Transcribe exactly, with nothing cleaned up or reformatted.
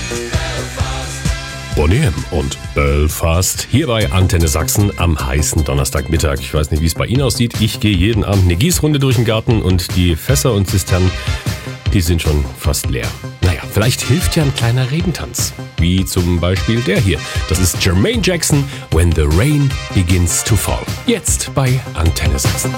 Boney M. und Belfast hier bei Antenne Sachsen am heißen Donnerstagmittag. Ich weiß nicht, wie es bei Ihnen aussieht. Ich gehe jeden Abend eine Gießrunde durch den Garten und die Fässer und Zisternen, die sind schon fast leer. Naja, vielleicht hilft ja ein kleiner Regentanz. Wie zum Beispiel der hier. Das ist Jermaine Jackson, When the Rain Begins to Fall. Jetzt bei Antenne Sachsen.